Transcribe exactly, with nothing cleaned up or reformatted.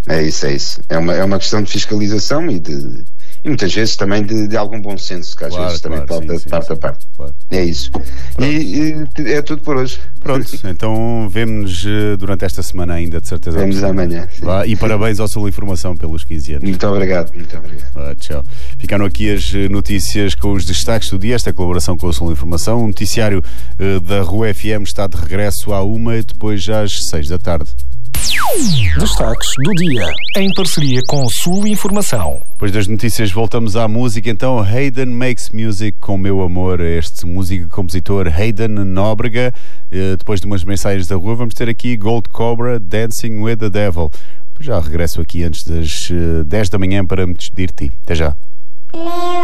É isso, é isso. É uma, é uma questão de fiscalização e de e muitas vezes também de, de algum bom senso, que às claro, vezes também claro, falta sim, de sim, parte sim, a parte. Claro. É isso. E, e é tudo por hoje. Pronto, então vemo-nos durante esta semana ainda, de certeza. Vemos amanhã. Vá, e parabéns ao Sul Informação pelos quinze anos. Muito obrigado, muito obrigado. Ah, tchau. Ficaram aqui as notícias com os destaques do dia, esta colaboração com o Sul Informação. O noticiário uh, da Rua F M está de regresso à uma e depois às seis da tarde. Destaques do dia, em parceria com o Sul Informação. Depois das notícias voltamos à música, então Hayden Makes Music com Meu Amor, este músico e compositor Hayden Nóbrega. Depois de umas mensagens da rua vamos ter aqui Gold Cobra, Dancing with the Devil. Já regresso aqui antes das dez da manhã para me despedir de ti. Até já.